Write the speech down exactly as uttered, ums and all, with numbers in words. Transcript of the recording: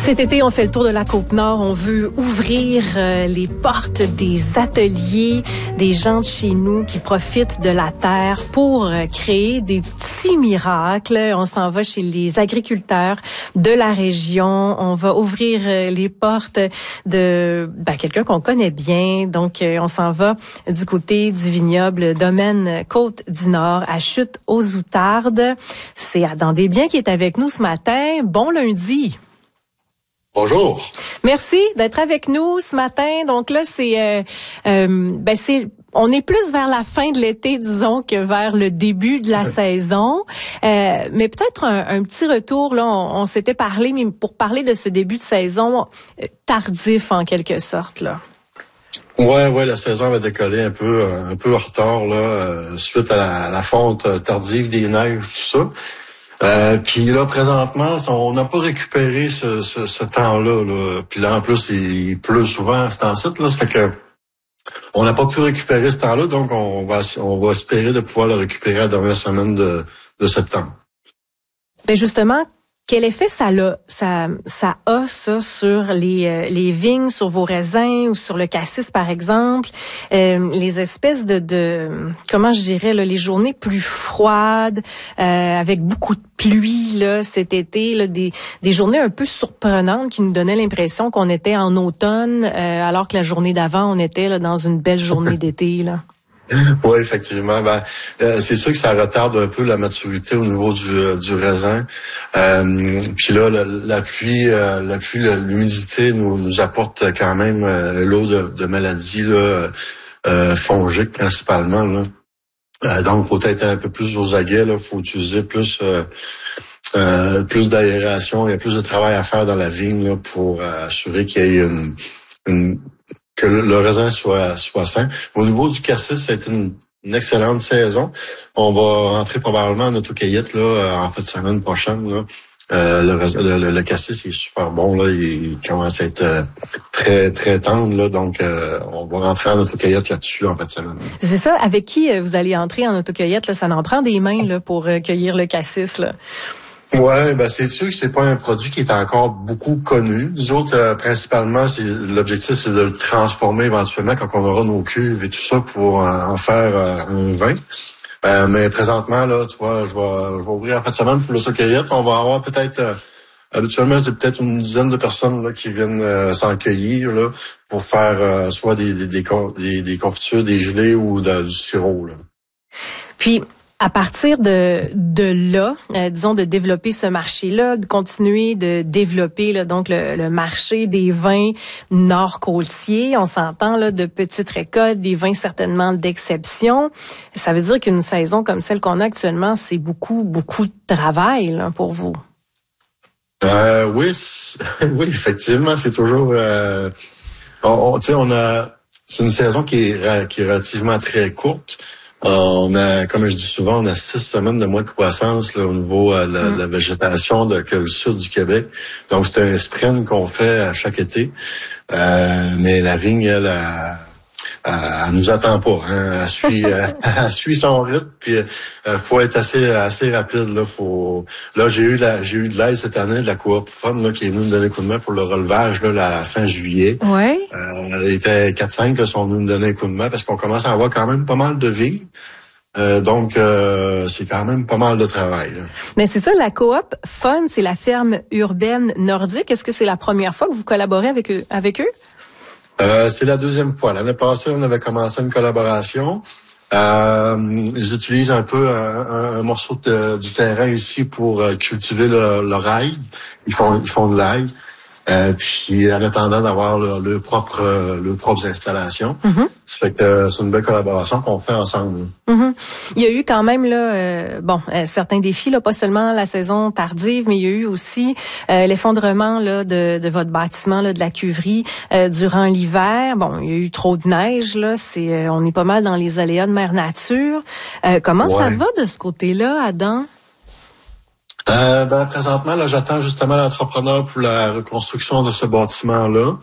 Cet été, on fait le tour de la Côte-Nord. On veut ouvrir euh, les portes des ateliers, des gens de chez nous qui profitent de la terre pour euh, créer des petits miracles. On s'en va chez les agriculteurs de la région. On va ouvrir euh, les portes de ben, quelqu'un qu'on connaît bien. Donc, euh, on s'en va du côté du vignoble Domaine Côte-du-Nord à Chutes-aux-Outardes. C'est Adam Desbiens qui est avec nous ce matin. Bon lundi. Bonjour. Merci d'être avec nous ce matin. Donc là, c'est, euh, euh, ben c'est, on est plus vers la fin de l'été, disons, que vers le début de la saison. Euh, mais peut-être un, un petit retour. Là, on, on s'était parlé, mais pour parler de ce début de saison euh, tardif en quelque sorte, là. Ouais, ouais, la saison va décoller un peu, un peu en retard là, euh, suite à la, à la fonte tardive des neiges, tout ça. Euh, puis là, présentement, on n'a pas récupéré ce, ce, ce temps-là. Là. Puis là, en plus, il pleut souvent à ce temps-ci. Là, ça fait que on n'a pas pu récupérer ce temps-là, donc on va on va espérer de pouvoir le récupérer à la dernière semaine de, de septembre. Ben justement, quel effet ça a, ça, ça a ça sur les, euh, les vignes, sur vos raisins ou sur le cassis par exemple, euh, les espèces de, de comment je dirais là, les journées plus froides euh, avec beaucoup de pluie là cet été, là, des, des journées un peu surprenantes qui nous donnaient l'impression qu'on était en automne euh, alors que la journée d'avant on était là dans une belle journée d'été là. Oui, effectivement. Ben, euh, c'est sûr que ça retarde un peu la maturité au niveau du, euh, du raisin. Euh, puis là, la, la pluie, euh, la pluie, l'humidité nous, nous apporte quand même euh, l'eau de, de maladies là, euh, fongiques principalement. Là. Euh, donc, faut être un peu plus aux aguets. Il faut utiliser plus, euh, euh, plus d'aération. Il y a plus de travail à faire dans la vigne là, pour euh, assurer qu'il y ait une, une que le raisin soit soit sain. Au niveau du cassis, ça a été une, une excellente saison. On va rentrer probablement en autocueillette là en fin de semaine prochaine. Là. Euh, le, le, le cassis est super bon là, il commence à être euh, très très tendre là, donc euh, on va rentrer en autocueillette là-dessus là, en fin de semaine. C'est ça. Avec qui euh, vous allez entrer en autocueillette là? Ça en prend des mains là pour euh, cueillir le cassis là. Ouais, ben c'est sûr que c'est pas un produit qui est encore beaucoup connu. Nous autres, euh, principalement, c'est l'objectif, c'est de le transformer éventuellement quand on aura nos cuves et tout ça pour euh, en faire euh, un vin. Euh, mais présentement, là, tu vois, je vais, je vais ouvrir en fin de semaine pour l'autocueillette. On va avoir peut-être, euh, habituellement, c'est peut-être une dizaine de personnes là qui viennent euh, s'en cueillir là pour faire euh, soit des des, des des des confitures, des gelées ou de, du sirop là. Puis à partir de de là, euh, disons de développer ce marché-là, de continuer de développer là, donc le, le marché des vins nord-côtiers, on s'entend là de petites récoltes, des vins certainement d'exception. Ça veut dire qu'une saison comme celle qu'on a actuellement, c'est beaucoup beaucoup de travail là, pour vous. Euh, oui, oui, effectivement, c'est toujours. Euh, on, on, tu sais, on a. C'est une saison qui est qui est relativement très courte. Euh, on a, comme je dis souvent, on a six semaines de moins de croissance là, au niveau euh, de la, mm. la végétation de, que le sud du Québec. Donc, c'est un sprint qu'on fait à chaque été. Euh, mais la vigne, elle, elle, elle, elle nous attend pas. Hein. Elle suit, elle, elle suit son rythme. Puis, euh, faut être assez, assez rapide. Là, faut. Là, j'ai eu la, j'ai eu de l'aide cette année de la coop Fun là, qui est venue me donner un coup de main pour le relevage là, à la fin juillet. Ouais. Euh, elle était quatre cinq là, sont venus me donner un coup de main parce qu'on commence à avoir quand même pas mal de vignes. Euh, donc, euh, c'est quand même pas mal de travail. Là. Mais c'est ça, la coop Fun, c'est la ferme urbaine nordique. Est-ce que c'est la première fois que vous collaborez avec eux? Avec eux? Euh, c'est la deuxième fois. L'année passée, on avait commencé une collaboration. Euh, ils utilisent un peu un, un, un morceau de, du terrain ici pour euh, cultiver le, le rail. Ils font, ils font de l'ail. Euh, puis en attendant d'avoir leurs leur propre euh, leurs propres installations. Mm-hmm. Ça fait que euh, c'est une belle collaboration qu'on fait ensemble. Mm-hmm. Il y a eu quand même là euh, bon euh, certains défis là, pas seulement la saison tardive, mais il y a eu aussi euh, l'effondrement là de, de votre bâtiment là, de la cuverie euh, durant l'hiver. Bon, il y a eu trop de neige là, c'est euh, on est pas mal dans les aléas de mère nature. Euh, comment ouais. ça va de ce côté-là, Adam? Euh, ben, présentement, là, j'attends justement l'entrepreneur pour la reconstruction de ce bâtiment-là.